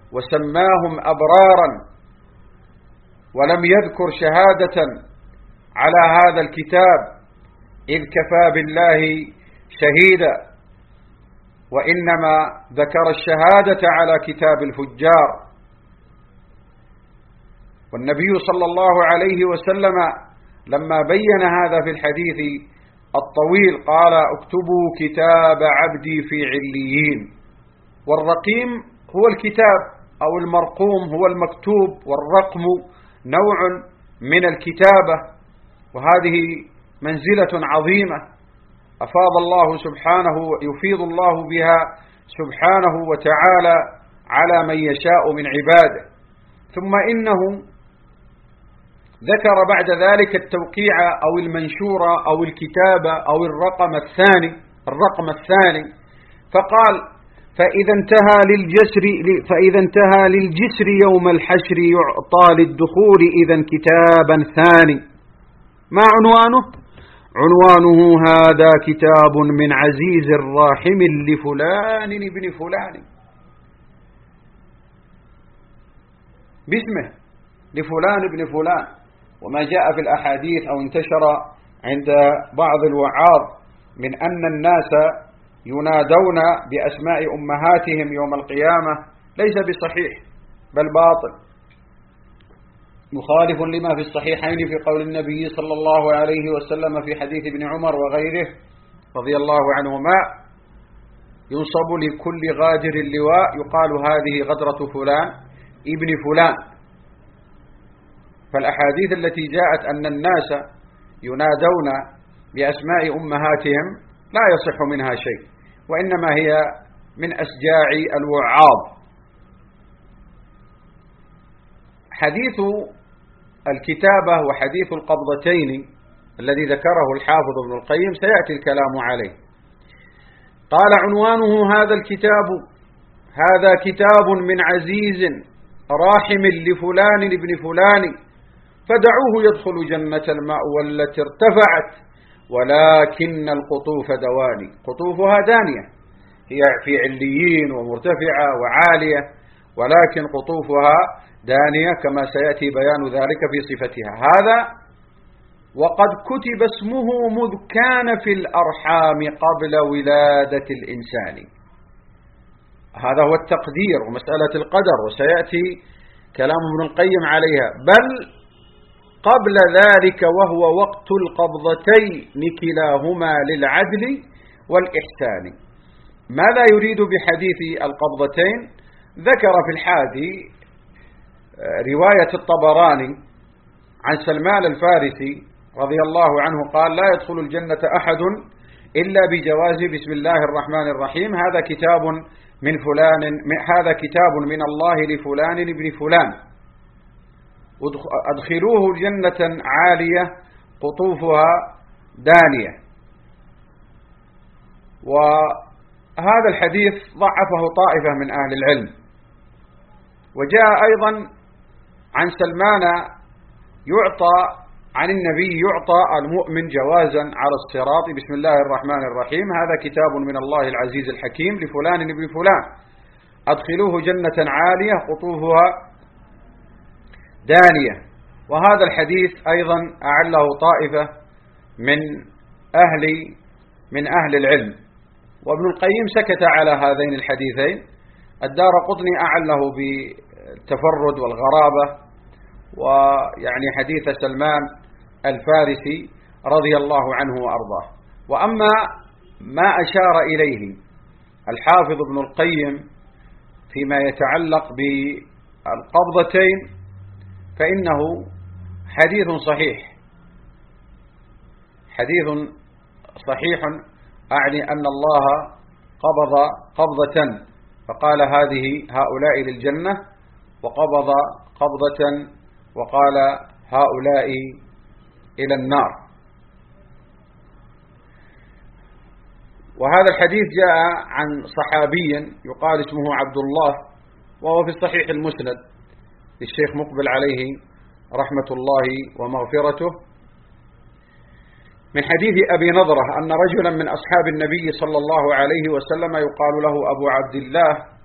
وسماهم أبرارا، ولم يذكر شهادة على هذا الكتاب إذ كفى بالله شهيدا، وإنما ذكر الشهادة على كتاب الفجار. والنبي صلى الله عليه وسلم لما بين هذا في الحديث الطويل قال: اكتبوا كتاب عبدي في عليين. والرقيم هو الكتاب، أو المرقوم هو المكتوب، والرقم نوع من الكتابة، وهذه منزلة عظيمة أفاض الله سبحانه يفيض الله بها سبحانه وتعالى على من يشاء من عباده. ثم إنه ذكر بعد ذلك التوقيع أو المنشورة أو الكتابة أو الرقم الثاني فقال: فإذا انتهى للجسر يوم الحشر يعطى للدخول إذا كتابا ثاني. ما عنوانه؟ عنوانه: هذا كتاب من عزيز راحم لفلان ابن فلان، باسمه لفلان ابن فلان. وما جاء في الأحاديث أو انتشر عند بعض الوعاظ من أن الناس ينادون بأسماء أمهاتهم يوم القيامة ليس بصحيح، بل باطل، مخالف لما في الصحيحين في قول النبي صلى الله عليه وسلم في حديث ابن عمر وغيره رضي الله عنهما: ينصب لكل غادر اللواء يقال هذه غدرة فلان ابن فلان. فالأحاديث التي جاءت أن الناس ينادون بأسماء أمهاتهم لا يصح منها شيء، وإنما هي من أسجاع الوعاظ. حديث الكتابة وحديث القبضتين الذي ذكره الحافظ ابن القيم سيأتي الكلام عليه. قال: عنوانه هذا كتاب من عزيز راحم لفلان ابن فلان، فدعوه يدخل جنة الماء والتي ارتفعت ولكن القطوف دواني. قطوفها دانية، هي في عليين ومرتفعة وعالية، ولكن قطوفها دانية كما سيأتي بيان ذلك في صفتها. هذا وقد كتب اسمه مذ كان في الأرحام قبل ولادة الإنسان. هذا هو التقدير ومسألة القدر، وسيأتي كلام ابن القيم عليها. بل قبل ذلك وهو وقت القبضتين كلاهما للعدل والإحسان. ماذا يريد بحديث القبضتين؟ ذكر في الحادي رواية الطبراني عن سلمان الفارسي رضي الله عنه قال: لا يدخل الجنة أحد إلا بجواز بسم الله الرحمن الرحيم، هذا كتاب من فلان، هذا كتاب من الله لفلان ابن فلان، أدخلوه جنة عالية قطوفها دانية. وهذا الحديث ضعفه طائفة من أهل العلم. وجاء أيضا عن سلمان عن النبي يعطى المؤمن جوازا على الصراط بسم الله الرحمن الرحيم، هذا كتاب من الله العزيز الحكيم لفلان ابن فلان، أدخلوه جنة عالية قطوفها دانية. وهذا الحديث أيضا أعله طائفة من أهل العلم، وابن القيم سكت على هذين الحديثين. الدارقطني أعله بالتفرد والغرابة، ويعني حديث سلمان الفارسي رضي الله عنه وأرضاه. وأما ما أشار إليه الحافظ ابن القيم فيما يتعلق بالقبضتين فإنه حديث صحيح، أعني أن الله قبض قبضة فقال هؤلاء للجنة، وقبض قبضة وقال هؤلاء إلى النار. وهذا الحديث جاء عن صحابي يقال اسمه عبد الله، وهو في الصحيح المسند للشيخ مقبل عليه رحمة الله ومغفرته، من حديث أبي نضرة أن رجلا من أصحاب النبي صلى الله عليه وسلم يقال له أبو عبد الله